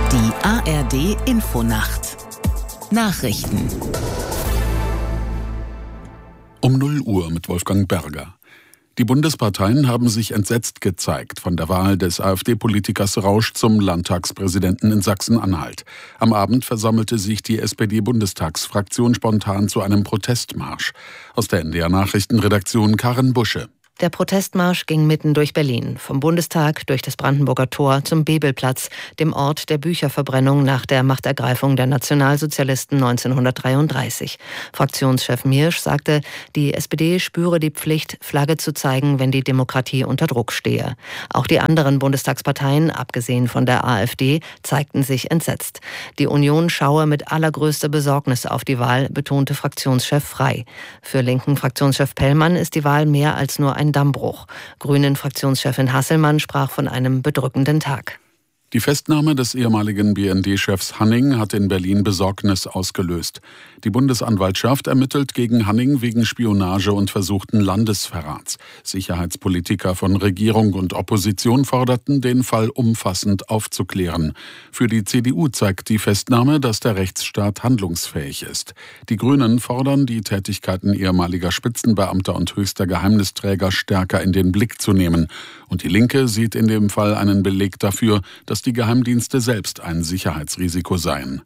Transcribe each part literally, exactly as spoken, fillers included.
Die A R D-Infonacht. Nachrichten. Um null Uhr mit Wolfgang Berger. Die Bundesparteien haben sich entsetzt gezeigt von der Wahl des AfD-Politikers Rausch zum Landtagspräsidenten in Sachsen-Anhalt. Am Abend versammelte sich die S P D-Bundestagsfraktion spontan zu einem Protestmarsch. Aus der N D R-Nachrichtenredaktion Karin Busche. Der Protestmarsch ging mitten durch Berlin, vom Bundestag durch das Brandenburger Tor zum Bebelplatz, dem Ort der Bücherverbrennung nach der Machtergreifung der Nationalsozialisten neunzehnhundertdreiunddreißig. Fraktionschef Miersch sagte, die S P D spüre die Pflicht, Flagge zu zeigen, wenn die Demokratie unter Druck stehe. Auch die anderen Bundestagsparteien, abgesehen von der AfD, zeigten sich entsetzt. Die Union schaue mit allergrößter Besorgnis auf die Wahl, betonte Fraktionschef Frey. Für linken Fraktionschef Pellmann ist die Wahl mehr als nur ein Dammbruch. Grünen-Fraktionschefin Hasselmann sprach von einem bedrückenden Tag. Die Festnahme des ehemaligen B N D-Chefs Hanning hat in Berlin Besorgnis ausgelöst. Die Bundesanwaltschaft ermittelt gegen Hanning wegen Spionage und versuchten Landesverrats. Sicherheitspolitiker von Regierung und Opposition forderten, den Fall umfassend aufzuklären. Für die C D U zeigt die Festnahme, dass der Rechtsstaat handlungsfähig ist. Die Grünen fordern, die Tätigkeiten ehemaliger Spitzenbeamter und höchster Geheimnisträger stärker in den Blick zu nehmen. Und die Linke sieht in dem Fall einen Beleg dafür, dass die Geheimdienste selbst ein Sicherheitsrisiko seien.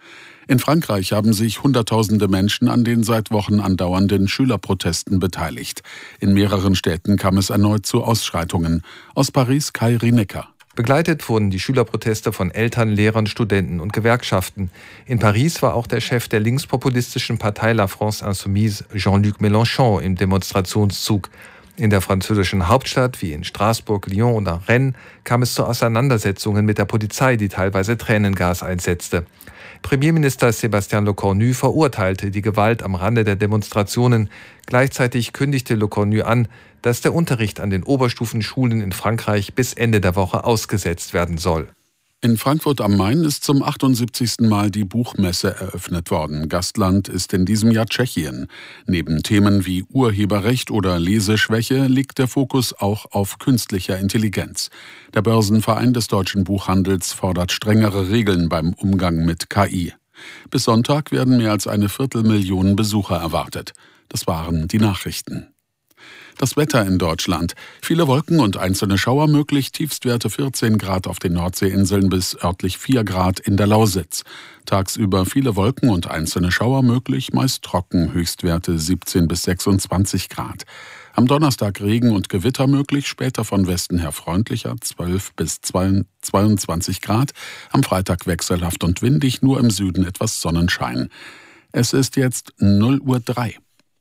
In Frankreich haben sich Hunderttausende Menschen an den seit Wochen andauernden Schülerprotesten beteiligt. In mehreren Städten kam es erneut zu Ausschreitungen. Aus Paris Kai Rinecker. Begleitet wurden die Schülerproteste von Eltern, Lehrern, Studenten und Gewerkschaften. In Paris war auch der Chef der linkspopulistischen Partei La France Insoumise, Jean-Luc Mélenchon, im Demonstrationszug. In der französischen Hauptstadt, wie in Straßburg, Lyon oder Rennes, kam es zu Auseinandersetzungen mit der Polizei, die teilweise Tränengas einsetzte. Premierminister Sébastien Lecornu verurteilte die Gewalt am Rande der Demonstrationen. Gleichzeitig kündigte Lecornu an, dass der Unterricht an den Oberstufenschulen in Frankreich bis Ende der Woche ausgesetzt werden soll. In Frankfurt am Main ist zum achtundsiebzigsten Mal die Buchmesse eröffnet worden. Gastland ist in diesem Jahr Tschechien. Neben Themen wie Urheberrecht oder Leseschwäche liegt der Fokus auch auf künstlicher Intelligenz. Der Börsenverein des deutschen Buchhandels fordert strengere Regeln beim Umgang mit K I. Bis Sonntag werden mehr als eine Viertelmillion Besucher erwartet. Das waren die Nachrichten. Das Wetter in Deutschland. Viele Wolken und einzelne Schauer möglich, Tiefstwerte vierzehn Grad auf den Nordseeinseln bis örtlich vier Grad in der Lausitz. Tagsüber viele Wolken und einzelne Schauer möglich, meist trocken, Höchstwerte siebzehn bis sechsundzwanzig Grad. Am Donnerstag Regen und Gewitter möglich, später von Westen her freundlicher, zwölf bis zweiundzwanzig Grad. Am Freitag wechselhaft und windig, nur im Süden etwas Sonnenschein. Es ist jetzt null Uhr drei.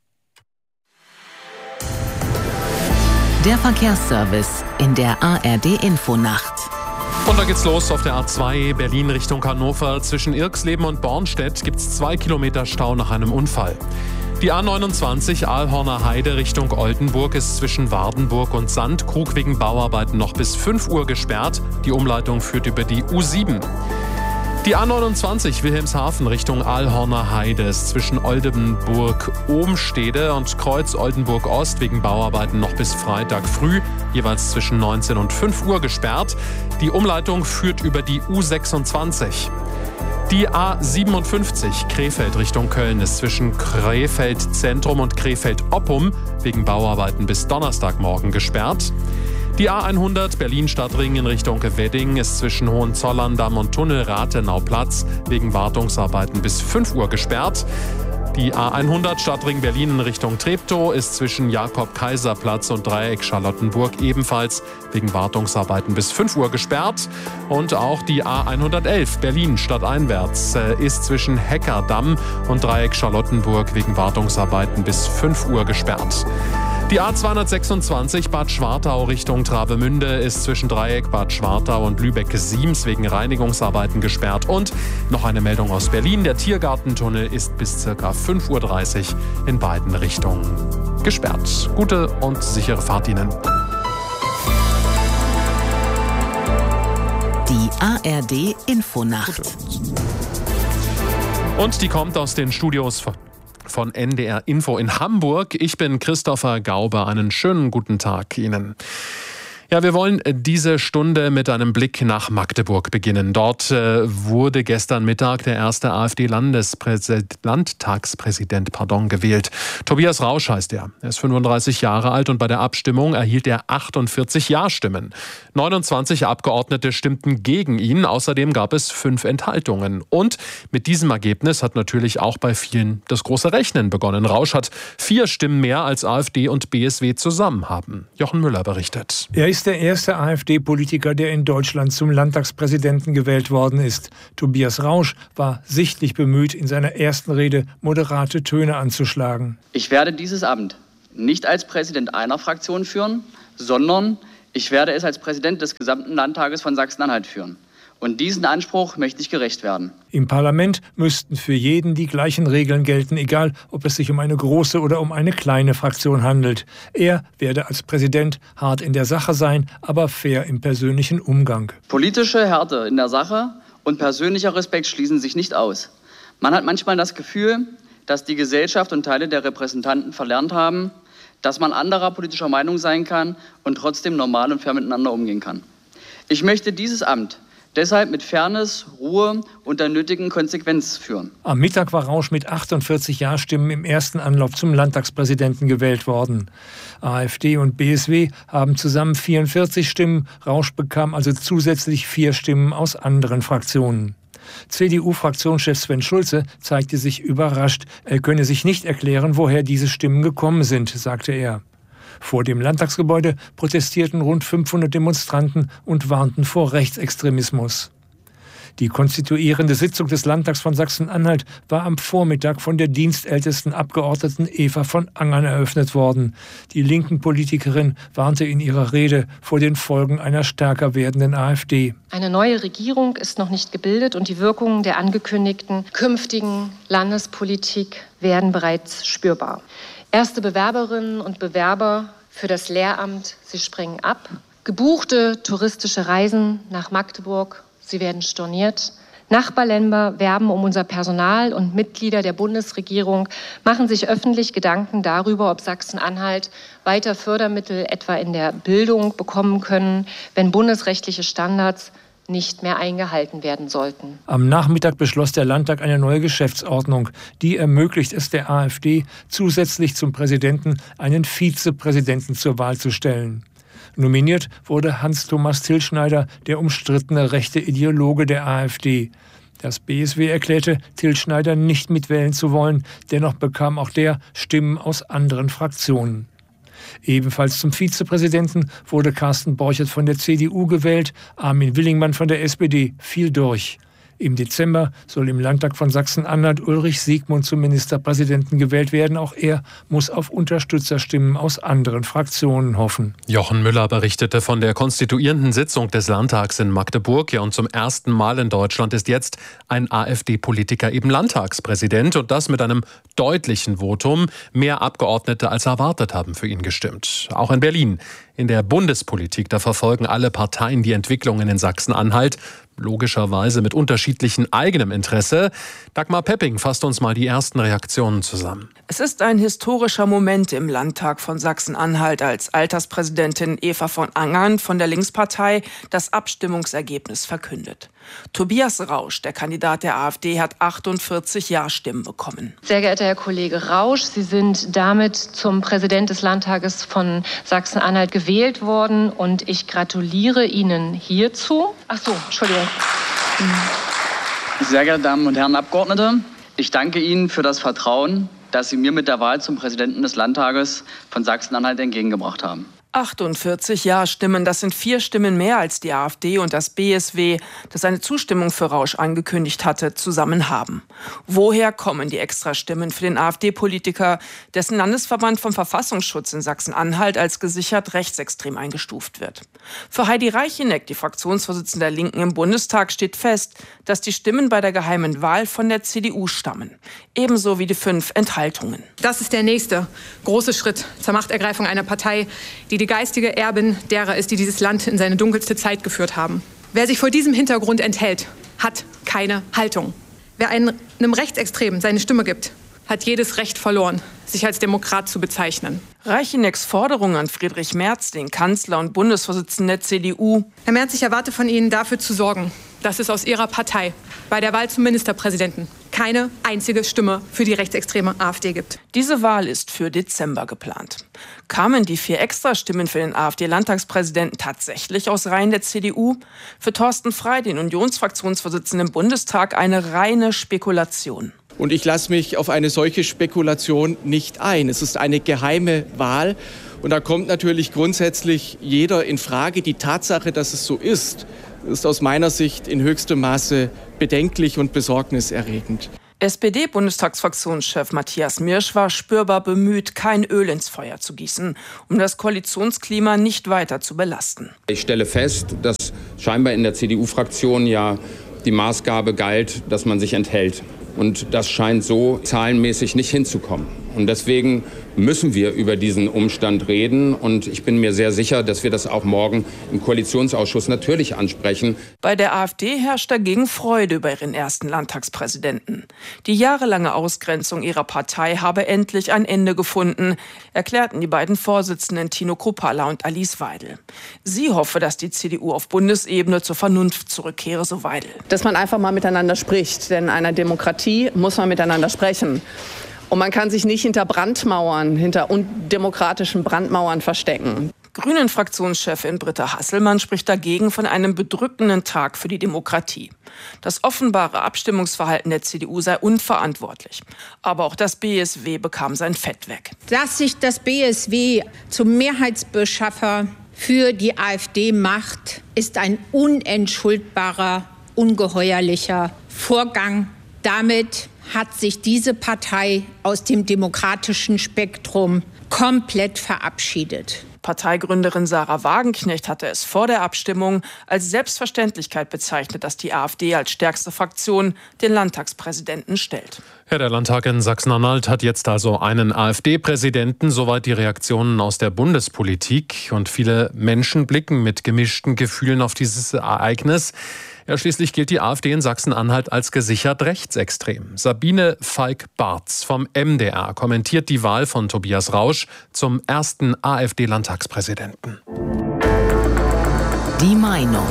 Der Verkehrsservice in der A R D-Infonacht. Und da geht's los auf der A zwei Berlin Richtung Hannover. Zwischen Irxleben und Bornstedt gibt's zwei Kilometer Stau nach einem Unfall. Die A neunundzwanzig Aalhorner Heide Richtung Oldenburg ist zwischen Wardenburg und Sandkrug wegen Bauarbeiten noch bis fünf Uhr gesperrt. Die Umleitung führt über die U sieben. Die A neunundzwanzig Wilhelmshaven Richtung Aalhorner Heide ist zwischen Oldenburg-Ohmstede und Kreuz Oldenburg-Ost wegen Bauarbeiten noch bis Freitag früh, jeweils zwischen neunzehn und fünf Uhr gesperrt. Die Umleitung führt über die U sechsundzwanzig. Die A siebenundfünfzig Krefeld Richtung Köln ist zwischen Krefeld Zentrum und Krefeld Oppum wegen Bauarbeiten bis Donnerstagmorgen gesperrt. Die A hundert Berlin-Stadtring in Richtung Wedding ist zwischen Hohenzollern-Damm und Tunnel Rathenauplatz wegen Wartungsarbeiten bis fünf Uhr gesperrt. Die A hundert Stadtring Berlin in Richtung Treptow ist zwischen Jakob-Kaiser-Platz und Dreieck Charlottenburg ebenfalls wegen Wartungsarbeiten bis fünf Uhr gesperrt. Und auch die A hundertelf Berlin stadteinwärts ist zwischen Heckerdamm und Dreieck Charlottenburg wegen Wartungsarbeiten bis fünf Uhr gesperrt. Die A zweihundertsechsundzwanzig Bad Schwartau Richtung Travemünde ist zwischen Dreieck Bad Schwartau und Lübeck-Siems wegen Reinigungsarbeiten gesperrt. Und noch eine Meldung aus Berlin. Der Tiergartentunnel ist bis ca. fünf Uhr dreißig in beiden Richtungen gesperrt. Gute und sichere Fahrt Ihnen. Die A R D-Infonacht. Und die kommt aus den Studios von von N D R Info in Hamburg. Ich bin Christopher Gaube. Einen schönen guten Tag Ihnen. Ja, wir wollen diese Stunde mit einem Blick nach Magdeburg beginnen. Dort äh, wurde gestern Mittag der erste AfD-Landtagspräsident pardon, gewählt. Tobias Rausch heißt er. Er ist fünfunddreißig Jahre alt und bei der Abstimmung erhielt er achtundvierzig Ja-Stimmen. neunundzwanzig Abgeordnete stimmten gegen ihn. Außerdem gab es fünf Enthaltungen. Und mit diesem Ergebnis hat natürlich auch bei vielen das große Rechnen begonnen. Rausch hat vier Stimmen mehr als AfD und B S W zusammen haben. Jochen Müller berichtet. Er ist der erste AfD-Politiker, der in Deutschland zum Landtagspräsidenten gewählt worden ist. Tobias Rausch war sichtlich bemüht, in seiner ersten Rede moderate Töne anzuschlagen. Ich werde dieses Amt nicht als Präsident einer Fraktion führen, sondern ich werde es als Präsident des gesamten Landtages von Sachsen-Anhalt führen. Und diesen Anspruch möchte ich gerecht werden. Im Parlament müssten für jeden die gleichen Regeln gelten, egal ob es sich um eine große oder um eine kleine Fraktion handelt. Er werde als Präsident hart in der Sache sein, aber fair im persönlichen Umgang. Politische Härte in der Sache und persönlicher Respekt schließen sich nicht aus. Man hat manchmal das Gefühl, dass die Gesellschaft und Teile der Repräsentanten verlernt haben, dass man anderer politischer Meinung sein kann und trotzdem normal und fair miteinander umgehen kann. Ich möchte dieses Amt deshalb mit Fairness, Ruhe und der nötigen Konsequenz führen. Am Mittag war Rausch mit achtundvierzig Ja-Stimmen im ersten Anlauf zum Landtagspräsidenten gewählt worden. AfD und B S W haben zusammen vierundvierzig Stimmen. Rausch bekam also zusätzlich vier Stimmen aus anderen Fraktionen. C D U-Fraktionschef Sven Schulze zeigte sich überrascht. Er könne sich nicht erklären, woher diese Stimmen gekommen sind, sagte er. Vor dem Landtagsgebäude protestierten rund fünfhundert Demonstranten und warnten vor Rechtsextremismus. Die konstituierende Sitzung des Landtags von Sachsen-Anhalt war am Vormittag von der dienstältesten Abgeordneten Eva von Angern eröffnet worden. Die linken Politikerin warnte in ihrer Rede vor den Folgen einer stärker werdenden AfD. Eine neue Regierung ist noch nicht gebildet und die Wirkungen der angekündigten künftigen Landespolitik werden bereits spürbar. Erste Bewerberinnen und Bewerber für das Lehramt, sie springen ab. Gebuchte touristische Reisen nach Magdeburg, sie werden storniert. Nachbarländer werben um unser Personal und Mitglieder der Bundesregierung machen sich öffentlich Gedanken darüber, ob Sachsen-Anhalt weiter Fördermittel etwa in der Bildung bekommen können, wenn bundesrechtliche Standards nicht mehr eingehalten werden sollten. Am Nachmittag beschloss der Landtag eine neue Geschäftsordnung. Die ermöglicht es der AfD, zusätzlich zum Präsidenten einen Vizepräsidenten zur Wahl zu stellen. Nominiert wurde Hans-Thomas Tilschneider, der umstrittene rechte Ideologe der AfD. Das B S W erklärte, Tilschneider nicht mitwählen zu wollen. Dennoch bekam auch der Stimmen aus anderen Fraktionen. Ebenfalls zum Vizepräsidenten wurde Carsten Borchert von der C D U gewählt, Armin Willingmann von der S P D fiel durch. Im Dezember soll im Landtag von Sachsen-Anhalt Ulrich Siegmund zum Ministerpräsidenten gewählt werden. Auch er muss auf Unterstützerstimmen aus anderen Fraktionen hoffen. Jochen Müller berichtete von der konstituierenden Sitzung des Landtags in Magdeburg. Ja, und zum ersten Mal in Deutschland ist jetzt ein AfD-Politiker eben Landtagspräsident. Und das mit einem deutlichen Votum. Mehr Abgeordnete als erwartet haben für ihn gestimmt. Auch in Berlin. In der Bundespolitik, da verfolgen alle Parteien die Entwicklungen in Sachsen-Anhalt. Logischerweise mit unterschiedlichem eigenem Interesse. Dagmar Pepping fasst uns mal die ersten Reaktionen zusammen. Es ist ein historischer Moment im Landtag von Sachsen-Anhalt, als Alterspräsidentin Eva von Angern von der Linkspartei das Abstimmungsergebnis verkündet. Tobias Rausch, der Kandidat der AfD, hat achtundvierzig Ja-Stimmen bekommen. Sehr geehrter Herr Kollege Rausch, Sie sind damit zum Präsident des Landtages von Sachsen-Anhalt gewählt worden und ich gratuliere Ihnen hierzu. Ach so, Entschuldigung. Sehr geehrte Damen und Herren Abgeordnete, ich danke Ihnen für das Vertrauen, das Sie mir mit der Wahl zum Präsidenten des Landtages von Sachsen-Anhalt entgegengebracht haben. achtundvierzig Ja-Stimmen, das sind vier Stimmen mehr als die AfD und das B S W, das eine Zustimmung für Rausch angekündigt hatte, zusammen haben. Woher kommen die Extrastimmen für den AfD-Politiker, dessen Landesverband vom Verfassungsschutz in Sachsen-Anhalt als gesichert rechtsextrem eingestuft wird? Für Heidi Reicheneck, die Fraktionsvorsitzende der Linken im Bundestag, steht fest, dass die Stimmen bei der geheimen Wahl von der C D U stammen. Ebenso wie die fünf Enthaltungen. Das ist der nächste große Schritt zur Machtergreifung einer Partei, die die geistige Erbin derer ist, die dieses Land in seine dunkelste Zeit geführt haben. Wer sich vor diesem Hintergrund enthält, hat keine Haltung. Wer einem Rechtsextremen seine Stimme gibt, hat jedes Recht verloren, sich als Demokrat zu bezeichnen. Reichenecks Forderung an Friedrich Merz, den Kanzler und Bundesvorsitzenden der C D U. Herr Merz, ich erwarte von Ihnen, dafür zu sorgen, dass es aus Ihrer Partei bei der Wahl zum Ministerpräsidenten keine einzige Stimme für die rechtsextreme AfD gibt. Diese Wahl ist für Dezember geplant. Kamen die vier Extrastimmen für den AfD-Landtagspräsidenten tatsächlich aus Reihen der C D U? Für Thorsten Frey, den Unionsfraktionsvorsitzenden im Bundestag, eine reine Spekulation. Und ich lasse mich auf eine solche Spekulation nicht ein. Es ist eine geheime Wahl. Und da kommt natürlich grundsätzlich jeder in Frage. Die Tatsache, dass es so ist, ist aus meiner Sicht in höchstem Maße bedenklich und besorgniserregend. S P D-Bundestagsfraktionschef Matthias Mirsch war spürbar bemüht, kein Öl ins Feuer zu gießen, um das Koalitionsklima nicht weiter zu belasten. Ich stelle fest, dass scheinbar in der C D U-Fraktion ja die Maßgabe galt, dass man sich enthält. Und das scheint so zahlenmäßig nicht hinzukommen. Und deswegen müssen wir über diesen Umstand reden. Und ich bin mir sehr sicher, dass wir das auch morgen im Koalitionsausschuss natürlich ansprechen. Bei der AfD herrscht dagegen Freude über ihren ersten Landtagspräsidenten. Die jahrelange Ausgrenzung ihrer Partei habe endlich ein Ende gefunden, erklärten die beiden Vorsitzenden Tino Kruppalla und Alice Weidel. Sie hoffe, dass die C D U auf Bundesebene zur Vernunft zurückkehre, so Weidel. Dass man einfach mal miteinander spricht, denn in einer Demokratie muss man miteinander sprechen. Und man kann sich nicht hinter Brandmauern, hinter undemokratischen Brandmauern verstecken. Grünen-Fraktionschefin Britta Hasselmann spricht dagegen von einem bedrückenden Tag für die Demokratie. Das offenbare Abstimmungsverhalten der C D U sei unverantwortlich. Aber auch das B S W bekam sein Fett weg. Dass sich das B S W zum Mehrheitsbeschaffer für die AfD macht, ist ein unentschuldbarer, ungeheuerlicher Vorgang. Damit hat sich diese Partei aus dem demokratischen Spektrum komplett verabschiedet. Parteigründerin Sarah Wagenknecht hatte es vor der Abstimmung als Selbstverständlichkeit bezeichnet, dass die AfD als stärkste Fraktion den Landtagspräsidenten stellt. Ja, der Landtag in Sachsen-Anhalt hat jetzt also einen AfD-Präsidenten, soweit die Reaktionen aus der Bundespolitik. Und viele Menschen blicken mit gemischten Gefühlen auf dieses Ereignis. Ja, schließlich gilt die AfD in Sachsen-Anhalt als gesichert rechtsextrem. Sabine Falk-Bartz vom M D R kommentiert die Wahl von Tobias Rausch zum ersten AfD-Landtagspräsidenten. Die Meinung.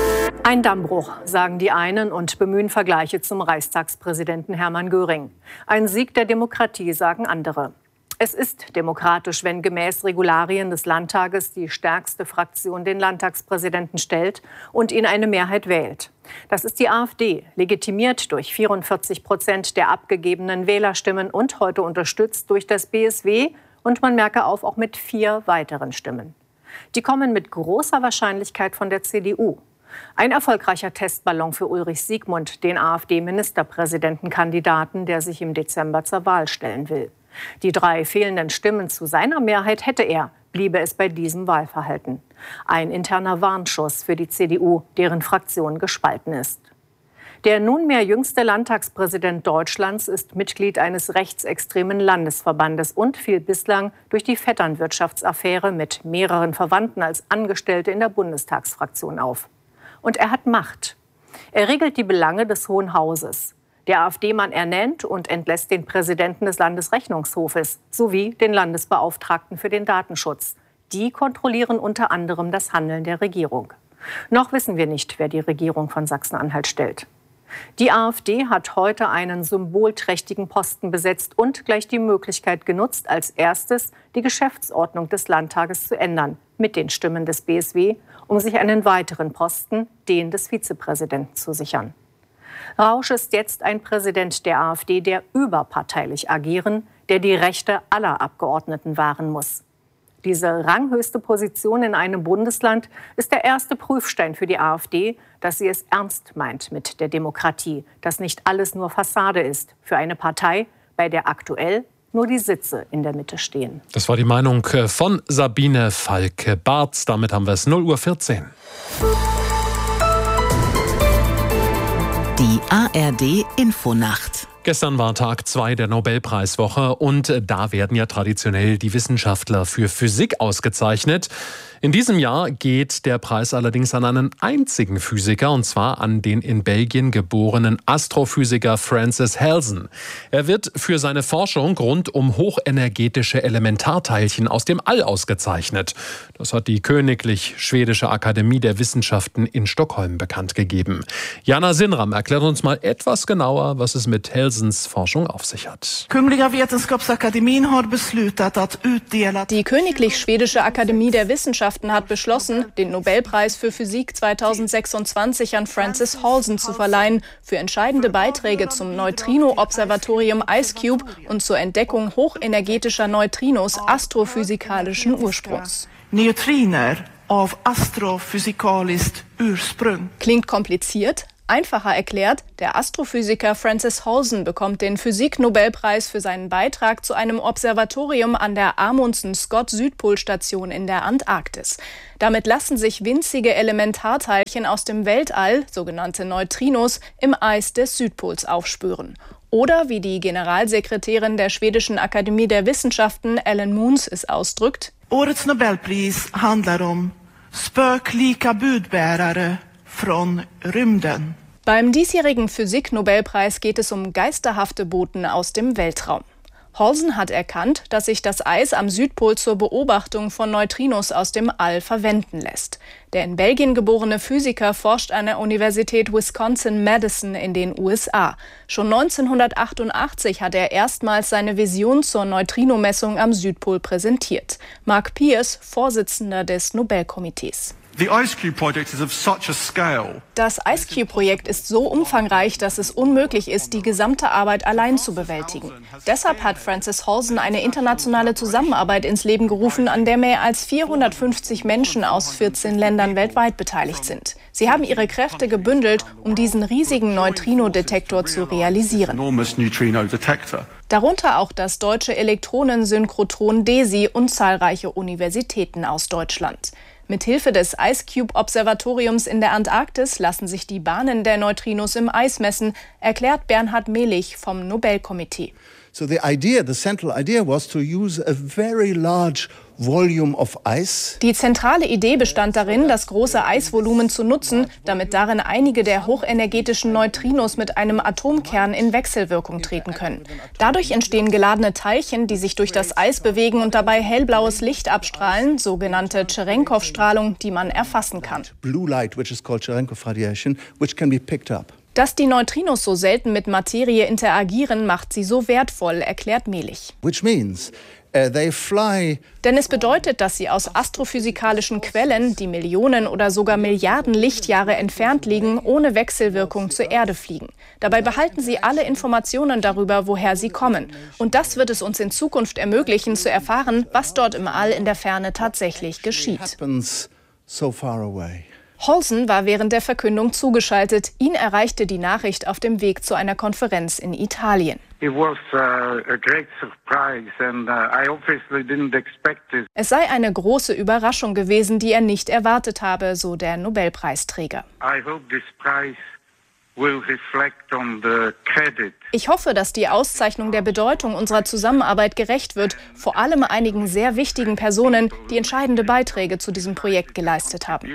Ein Dammbruch, sagen die einen und bemühen Vergleiche zum Reichstagspräsidenten Hermann Göring. Ein Sieg der Demokratie, sagen andere. Es ist demokratisch, wenn gemäß Regularien des Landtages die stärkste Fraktion den Landtagspräsidenten stellt und ihn eine Mehrheit wählt. Das ist die AfD, legitimiert durch vierundvierzig Prozent der abgegebenen Wählerstimmen und heute unterstützt durch das B S W und man merke auf, auch mit vier weiteren Stimmen. Die kommen mit großer Wahrscheinlichkeit von der C D U. Ein erfolgreicher Testballon für Ulrich Siegmund, den AfD-Ministerpräsidentenkandidaten, der sich im Dezember zur Wahl stellen will. Die drei fehlenden Stimmen zu seiner Mehrheit hätte er, bliebe es bei diesem Wahlverhalten. Ein interner Warnschuss für die C D U, deren Fraktion gespalten ist. Der nunmehr jüngste Landtagspräsident Deutschlands ist Mitglied eines rechtsextremen Landesverbandes und fiel bislang durch die Vetternwirtschaftsaffäre mit mehreren Verwandten als Angestellte in der Bundestagsfraktion auf. Und er hat Macht. Er regelt die Belange des Hohen Hauses. Der AfD-Mann ernennt und entlässt den Präsidenten des Landesrechnungshofes sowie den Landesbeauftragten für den Datenschutz. Die kontrollieren unter anderem das Handeln der Regierung. Noch wissen wir nicht, wer die Regierung von Sachsen-Anhalt stellt. Die AfD hat heute einen symbolträchtigen Posten besetzt und gleich die Möglichkeit genutzt, als erstes die Geschäftsordnung des Landtages zu ändern, mit den Stimmen des B S W, um sich einen weiteren Posten, den des Vizepräsidenten, zu sichern. Rausch ist jetzt ein Präsident der AfD, der überparteilich agieren, der die Rechte aller Abgeordneten wahren muss. Diese ranghöchste Position in einem Bundesland ist der erste Prüfstein für die AfD, dass sie es ernst meint mit der Demokratie, dass nicht alles nur Fassade ist für eine Partei, bei der aktuell nur die Sitze in der Mitte stehen. Das war die Meinung von Sabine Falk-Bartz. Damit haben wir es null Uhr vierzehn. Die A R D Infonacht. Gestern war Tag zwei der Nobelpreiswoche und da werden ja traditionell die Wissenschaftler für Physik ausgezeichnet. In diesem Jahr geht der Preis allerdings an einen einzigen Physiker, und zwar an den in Belgien geborenen Astrophysiker Francis Halsen. Er wird für seine Forschung rund um hochenergetische Elementarteilchen aus dem All ausgezeichnet. Das hat die Königlich Schwedische Akademie der Wissenschaften in Stockholm bekannt gegeben. Jana Sinram erklärt uns mal etwas genauer, was es mit Halsens Forschung auf sich hat. Die Königlich Schwedische Akademie der Wissenschaften hat beschlossen, den Nobelpreis für Physik zweitausendsechsundzwanzig an Francis Halsen zu verleihen für entscheidende Beiträge zum Neutrino-Observatorium IceCube und zur Entdeckung hochenergetischer Neutrinos astrophysikalischen Ursprungs. Neutriner auf astrophysikaliskt Ursprung. Klingt kompliziert? Einfacher erklärt, der Astrophysiker Francis Halsen bekommt den Physik-Nobelpreis für seinen Beitrag zu einem Observatorium an der Amundsen-Scott-Südpolstation in der Antarktis. Damit lassen sich winzige Elementarteilchen aus dem Weltall, sogenannte Neutrinos, im Eis des Südpols aufspüren. Oder wie die Generalsekretärin der Schwedischen Akademie der Wissenschaften, Ellen Moons, es ausdrückt: Årets Nobelpris handlar om spöklika budbärare von Rymden. Beim diesjährigen Physik-Nobelpreis geht es um geisterhafte Boten aus dem Weltraum. Halsen hat erkannt, dass sich das Eis am Südpol zur Beobachtung von Neutrinos aus dem All verwenden lässt. Der in Belgien geborene Physiker forscht an der Universität Wisconsin-Madison in den U S A. Schon neunzehnhundertachtundachtzig hat er erstmals seine Vision zur Neutrinomessung am Südpol präsentiert. Mark Pierce, Vorsitzender des Nobelkomitees. Das IceCube-Projekt ist so umfangreich, dass es unmöglich ist, die gesamte Arbeit allein zu bewältigen. Deshalb hat Francis Halsen eine internationale Zusammenarbeit ins Leben gerufen, an der mehr als vierhundertfünfzig Menschen aus vierzehn Ländern weltweit beteiligt sind. Sie haben ihre Kräfte gebündelt, um diesen riesigen Neutrino-Detektor zu realisieren. Darunter auch das deutsche Elektronensynchrotron DESI und zahlreiche Universitäten aus Deutschland. Mithilfe des IceCube-Observatoriums in der Antarktis lassen sich die Bahnen der Neutrinos im Eis messen, erklärt Bernhard Mehlich vom Nobelkomitee. So the idea, the central idea was to use a very large volume of ice. Die zentrale Idee bestand darin, das große Eisvolumen zu nutzen, damit darin einige der hochenergetischen Neutrinos mit einem Atomkern in Wechselwirkung treten können. Dadurch entstehen geladene Teilchen, die sich durch das Eis bewegen und dabei hellblaues Licht abstrahlen, sogenannte Cherenkov-Strahlung, die man erfassen kann. Blue light, which is called Cherenkov radiation, which can be picked up. Dass die Neutrinos so selten mit Materie interagieren, macht sie so wertvoll, erklärt Mehlich. Which means uh, they fly. Denn es bedeutet, dass sie aus astrophysikalischen Quellen, die Millionen oder sogar Milliarden Lichtjahre entfernt liegen, ohne Wechselwirkung zur Erde fliegen. Dabei behalten sie alle Informationen darüber, woher sie kommen. Und das wird es uns in Zukunft ermöglichen, zu erfahren, was dort im All in der Ferne tatsächlich geschieht. So far away. Halsen war während der Verkündung zugeschaltet. Ihn erreichte die Nachricht auf dem Weg zu einer Konferenz in Italien. Es sei eine große Überraschung gewesen, die er nicht erwartet habe, so der Nobelpreisträger. Ich hoffe, dass die Auszeichnung der Bedeutung unserer Zusammenarbeit gerecht wird, vor allem einigen sehr wichtigen Personen, die entscheidende Beiträge zu diesem Projekt geleistet haben.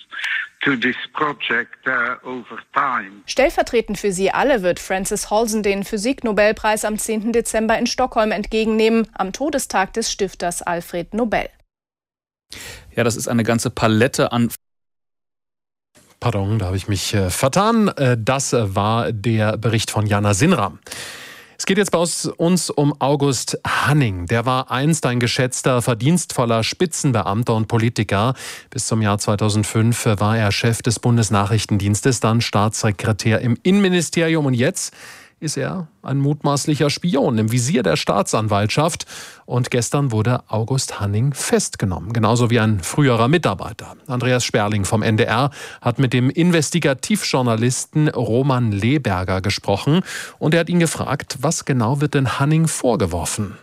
Stellvertretend für sie alle wird Francis Halsen den Physik-Nobelpreis am zehnten Dezember in Stockholm entgegennehmen, am Todestag des Stifters Alfred Nobel. Ja, das ist eine ganze Palette an Pardon, da habe ich mich äh, vertan. Äh, das äh, war der Bericht von Jana Sinram. Es geht jetzt bei uns um August Hanning. Der war einst ein geschätzter, verdienstvoller Spitzenbeamter und Politiker. Bis zum Jahr zweitausendfünf war er Chef des Bundesnachrichtendienstes, dann Staatssekretär im Innenministerium und jetzt ist er ein mutmaßlicher Spion im Visier der Staatsanwaltschaft. Und gestern wurde August Hanning festgenommen, genauso wie ein früherer Mitarbeiter. Andreas Sperling vom N D R hat mit dem Investigativjournalisten Roman Leberger gesprochen. Und er hat ihn gefragt, was genau wird denn Hanning vorgeworfen?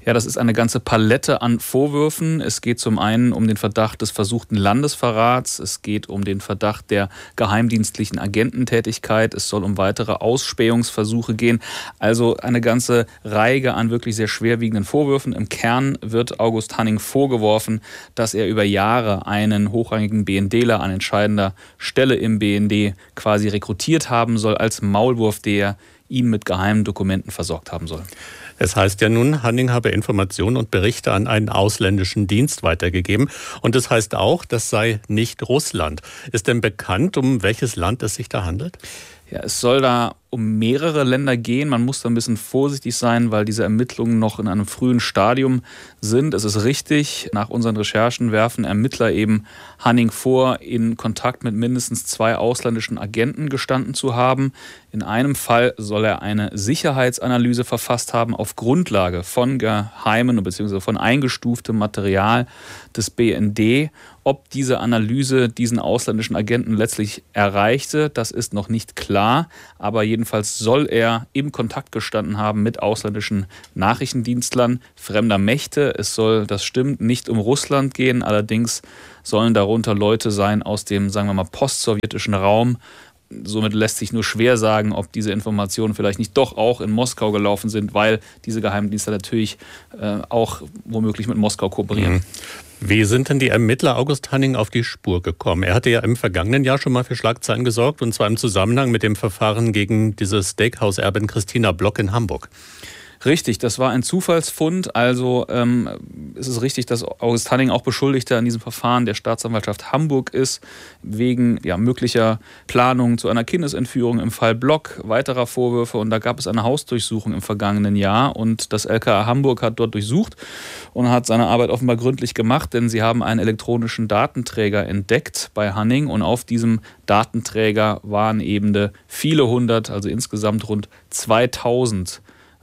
Ja, das ist eine ganze Palette an Vorwürfen. Es geht zum einen um den Verdacht des versuchten Landesverrats. Es geht um den Verdacht der geheimdienstlichen Agententätigkeit. Es soll um weitere Ausspähungsversuche gehen. Also eine ganze Reihe an wirklich sehr schwerwiegenden Vorwürfen. Im Kern wird August Hanning vorgeworfen, dass er über Jahre einen hochrangigen BNDler an entscheidender Stelle im B N D quasi rekrutiert haben soll als Maulwurf, der ihn mit geheimen Dokumenten versorgt haben soll. Es heißt ja nun, Hanning habe Informationen und Berichte an einen ausländischen Dienst weitergegeben. Und es heißt auch, das sei nicht Russland. Ist denn bekannt, um welches Land es sich da handelt? Ja, es soll da um mehrere Länder gehen. Man muss da ein bisschen vorsichtig sein, weil diese Ermittlungen noch in einem frühen Stadium sind. Es ist richtig, nach unseren Recherchen werfen Ermittler eben Hanning vor, in Kontakt mit mindestens zwei ausländischen Agenten gestanden zu haben. In einem Fall soll er eine Sicherheitsanalyse verfasst haben auf Grundlage von geheimen bzw. von eingestuftem Material des B N D. Ob diese Analyse diesen ausländischen Agenten letztlich erreichte, das ist noch nicht klar. Aber jedenfalls soll er im Kontakt gestanden haben mit ausländischen Nachrichtendienstlern fremder Mächte. Es soll, das stimmt, nicht um Russland gehen. Allerdings sollen darunter Leute sein aus dem, sagen wir mal, postsowjetischen Raum. Somit lässt sich nur schwer sagen, ob diese Informationen vielleicht nicht doch auch in Moskau gelaufen sind, weil diese Geheimdienste natürlich äh, auch womöglich mit Moskau kooperieren. Mhm. Wie sind denn die Ermittler August Hanning auf die Spur gekommen? Er hatte ja im vergangenen Jahr schon mal für Schlagzeilen gesorgt, und zwar im Zusammenhang mit dem Verfahren gegen diese Steakhouse-Erbin Christina Block in Hamburg. Richtig, das war ein Zufallsfund. Also ähm, ist es richtig, dass August Hanning auch Beschuldigter an diesem Verfahren der Staatsanwaltschaft Hamburg ist, wegen ja, möglicher Planung zu einer Kindesentführung im Fall Block, weiterer Vorwürfe. Und da gab es eine Hausdurchsuchung im vergangenen Jahr, und das L K A Hamburg hat dort durchsucht und hat seine Arbeit offenbar gründlich gemacht, denn sie haben einen elektronischen Datenträger entdeckt bei Hanning, und auf diesem Datenträger waren eben viele hundert, also insgesamt rund zweitausend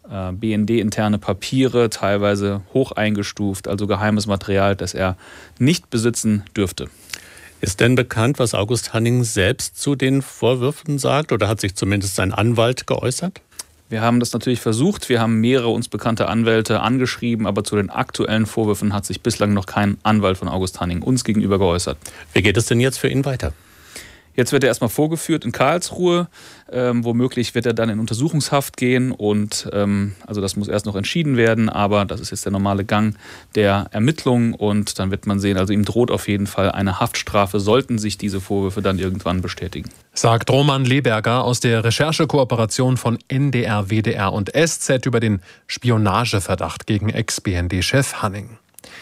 B N D-interne Papiere, teilweise hoch eingestuft, also geheimes Material, das er nicht besitzen dürfte. Ist denn bekannt, was August Hanning selbst zu den Vorwürfen sagt, oder hat sich zumindest sein Anwalt geäußert? Wir haben das natürlich versucht. Wir haben mehrere uns bekannte Anwälte angeschrieben, aber zu den aktuellen Vorwürfen hat sich bislang noch kein Anwalt von August Hanning uns gegenüber geäußert. Wie geht es denn jetzt für ihn weiter? Jetzt wird er erstmal vorgeführt in Karlsruhe. Ähm, womöglich wird er dann in Untersuchungshaft gehen. Und ähm, also das muss erst noch entschieden werden. Aber das ist jetzt der normale Gang der Ermittlungen. Und dann wird man sehen, also ihm droht auf jeden Fall eine Haftstrafe, sollten sich diese Vorwürfe dann irgendwann bestätigen. Sagt Roman Leberger aus der Recherchekooperation von N D R, W D R und S Z über den Spionageverdacht gegen Ex-B N D-Chef Hanning.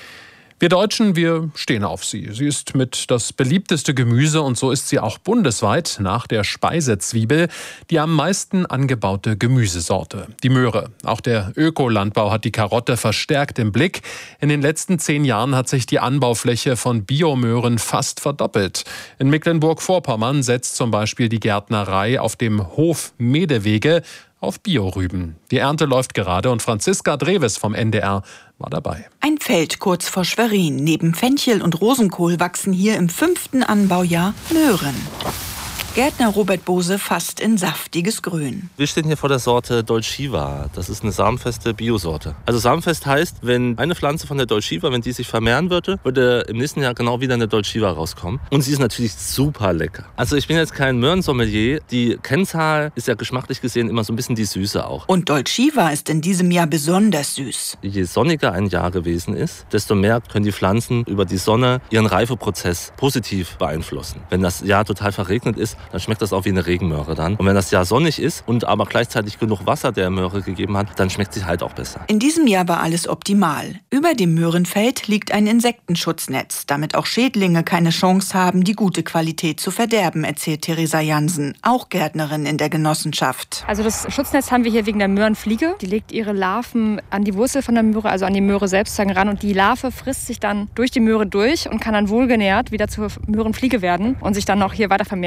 Wir Deutschen, wir stehen auf sie. Sie ist mit das beliebteste Gemüse, und so ist sie auch bundesweit nach der Speisezwiebel die am meisten angebaute Gemüsesorte, die Möhre. Auch der Ökolandbau hat die Karotte verstärkt im Blick. In den letzten zehn Jahren hat sich die Anbaufläche von Biomöhren fast verdoppelt. In Mecklenburg-Vorpommern setzt zum Beispiel die Gärtnerei auf dem Hof Medewege auf Biorüben. Die Ernte läuft gerade, und Franziska Dreves vom N D R war dabei. Ein Feld kurz vor Schwerin. Neben Fenchel und Rosenkohl wachsen hier im fünften Anbaujahr Möhren. Gärtner Robert Bose fasst in saftiges Grün. Wir stehen hier vor der Sorte Dolciva. Das ist eine samenfeste Biosorte. Also samenfest heißt, wenn eine Pflanze von der Dolciva, wenn die sich vermehren würde, würde im nächsten Jahr genau wieder eine Dolciva rauskommen. Und sie ist natürlich super lecker. Also ich bin jetzt kein Möhrensommelier. Die Kennzahl ist ja geschmacklich gesehen immer so ein bisschen die Süße auch. Und Dolciva ist in diesem Jahr besonders süß. Je sonniger ein Jahr gewesen ist, desto mehr können die Pflanzen über die Sonne ihren Reifeprozess positiv beeinflussen. Wenn das Jahr total verregnet ist, dann schmeckt das auch wie eine Regenmöhre dann. Und wenn das Jahr sonnig ist und aber gleichzeitig genug Wasser der Möhre gegeben hat, dann schmeckt sie halt auch besser. In diesem Jahr war alles optimal. Über dem Möhrenfeld liegt ein Insektenschutznetz, damit auch Schädlinge keine Chance haben, die gute Qualität zu verderben, erzählt Theresa Jansen, auch Gärtnerin in der Genossenschaft. Also das Schutznetz haben wir hier wegen der Möhrenfliege. Die legt ihre Larven an die Wurzel von der Möhre, also an die Möhre selbst ran, und die Larve frisst sich dann durch die Möhre durch und kann dann wohlgenährt wieder zur Möhrenfliege werden und sich dann noch hier weiter vermehren. Das ist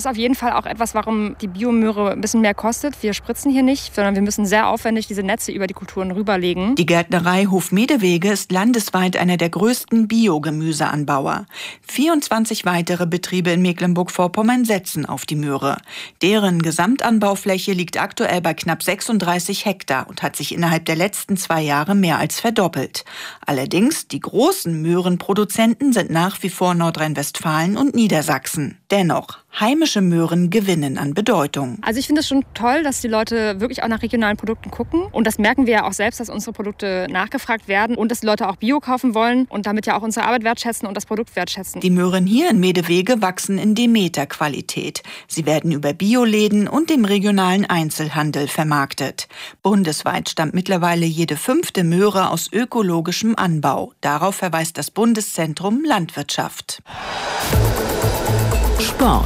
ist auf jeden Fall auch etwas, warum die Biomöhre ein bisschen mehr kostet. Wir spritzen hier nicht, sondern wir müssen sehr aufwendig diese Netze über die Kulturen rüberlegen. Die Gärtnerei Hofmedewege ist landesweit einer der größten Biogemüseanbauer. vierundzwanzig weitere Betriebe in Mecklenburg-Vorpommern setzen auf die Möhre. Deren Gesamtanbaufläche liegt aktuell bei knapp sechsunddreißig Hektar und hat sich innerhalb der letzten zwei Jahre mehr als verdoppelt. Allerdings, die großen Möhrenproduzenten sind nach wie vor Nordrhein-Westfalen und Niedersachsen. Dennoch, heimische Möhren gewinnen an Bedeutung. Also ich finde es schon toll, dass die Leute wirklich auch nach regionalen Produkten gucken. Und das merken wir ja auch selbst, dass unsere Produkte nachgefragt werden und dass die Leute auch Bio kaufen wollen und damit ja auch unsere Arbeit wertschätzen und das Produkt wertschätzen. Die Möhren hier in Medewege wachsen in Demeter-Qualität. Sie werden über Bioläden und dem regionalen Einzelhandel vermarktet. Bundesweit stammt mittlerweile jede fünfte Möhre aus ökologischem Anbau. Darauf verweist das Bundeszentrum Landwirtschaft. Sport.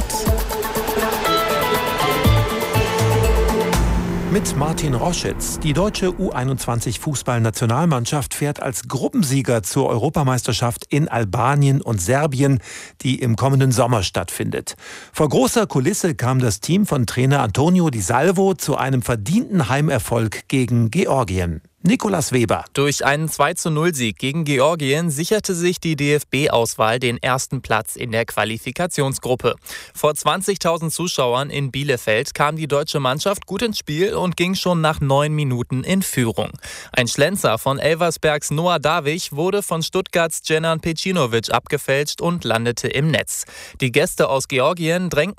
Mit Martin Roschitz. Die deutsche U einundzwanzig Fußballnationalmannschaft fährt als Gruppensieger zur Europameisterschaft in Albanien und Serbien, die im kommenden Sommer stattfindet. Vor großer Kulisse kam das Team von Trainer Antonio Di Salvo zu einem verdienten Heimerfolg gegen Georgien. Nicolas Weber. Durch einen zwei zu null Sieg gegen Georgien sicherte sich die D F B-Auswahl den ersten Platz in der Qualifikationsgruppe. Vor zwanzigtausend Zuschauern in Bielefeld kam die deutsche Mannschaft gut ins Spiel und ging schon nach neun Minuten in Führung. Ein Schlenzer von Elversbergs Noah Davich wurde von Stuttgarts Dženan Pejcinović abgefälscht und landete im Netz. Die Gäste aus Georgien drängten